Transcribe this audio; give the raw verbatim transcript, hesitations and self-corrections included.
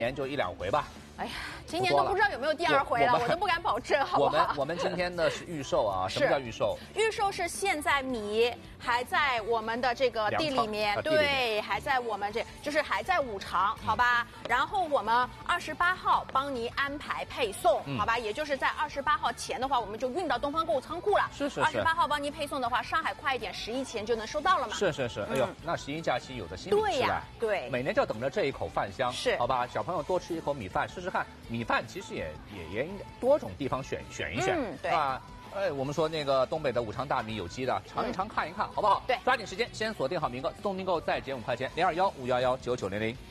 年就一两回吧。 哎呀，今年都不知道有没有第二回了，我都不敢保证，好不好？ 我们我们今天呢是预售啊，什么叫预售？ 预售是现在米还在我们的这个地里面，对，还在我们这，就是还在五常，好吧？然后我们二十八号帮您安排配送，好吧？也就是在二十八号前的话，我们就运到东方购物仓库了。 是是是。 二十八号帮您配送的话，上海快一点，十一前就能收到了嘛？ 是是是。哎呦，那十一假期有的心理对呀，对， 每年就等着这一口饭香， 是， 好吧？小朋友多吃一口米饭，试试看，米饭其实也也也应该多种地方选选一选， 嗯，对啊。哎，我们说那个东北的五常大米有机的，尝一尝看一看，好不好？ 对， 抓紧时间先锁定好名额，自动订购再减五块钱，零二幺五幺幺九九零零。